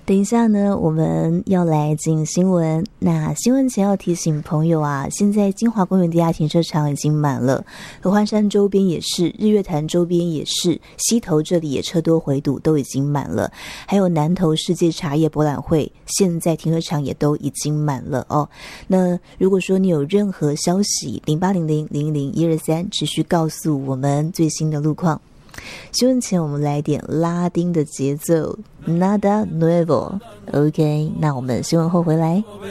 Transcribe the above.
等一下呢，我们要来进新闻。那新闻前要提醒朋友啊，现在金华公园地下停车场已经满了，合欢山周边也是，日月潭周边也是，溪头这里也车多回堵，都已经满了。还有南投世界茶叶博览会，现在停车场也都已经满了哦。那如果说你有任何消息，0800000123持续告诉我们最新的路况。新闻前我们来点拉丁的节奏 Nada Nuevo OK 那我们新闻后回来。